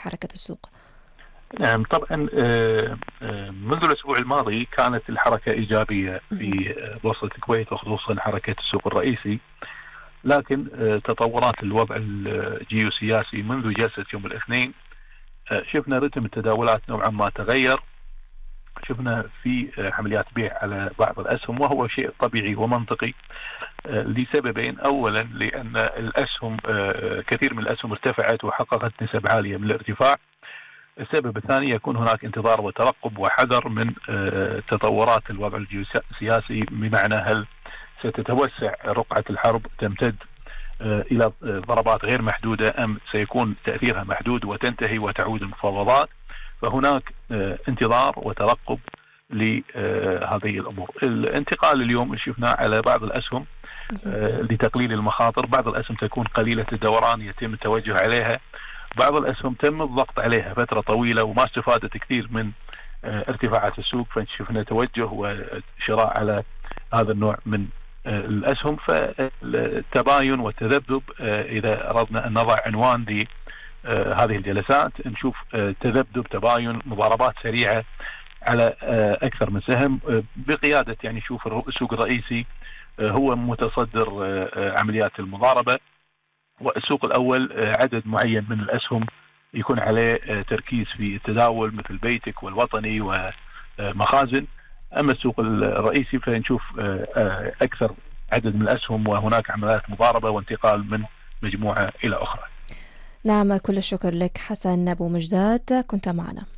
حركة السوق؟ نعم طبعا، منذ الأسبوع الماضي كانت الحركة إيجابية في بورصة الكويت، وخصوصا حركة السوق الرئيسي. لكن تطورات الوضع الجيوسياسي منذ جلسة يوم الاثنين، شفنا رتم التداولات نوعا ما تغير. شفنا في عمليات بيع على بعض الأسهم، وهو شيء طبيعي ومنطقي لسببين. أولا لأن الأسهم، كثير من الأسهم ارتفعت وحققت نسب عالية من الارتفاع. السبب الثاني يكون هناك انتظار وترقب وحذر من تطورات الوضع الجيوسياسي، بمعنى هل ستتوسع رقعة الحرب، تمتد إلى ضربات غير محدودة، أم سيكون تأثيرها محدود وتنتهي وتعود المفاوضات. فهناك انتظار وترقب لهذه الأمور. الانتقال اليوم شفناه على بعض الأسهم لتقليل المخاطر. بعض الأسهم تكون قليلة الدوران يتم التوجه عليها، بعض الأسهم تم الضغط عليها فترة طويلة وما استفادت كثير من ارتفاعات السوق، فشفنا توجه وشراء على هذا النوع من الأسهم. فالتباين والتذبذب، إذا أردنا أن نضع عنوان لهذه الجلسات، نشوف تذبذب، تباين، مضاربات سريعة على أكثر من سهم بقيادة، يعني شوف السوق الرئيسي هو متصدر عمليات المضاربة، والسوق الأول عدد معين من الأسهم يكون عليه تركيز في التداول، مثل بيتك والوطني ومخازن. أما السوق الرئيسي فنشوف أكثر عدد من الأسهم، وهناك عمليات مضاربة وانتقال من مجموعة إلى أخرى. نعم، كل الشكر لك حسن أبو مجداد، كنت معنا.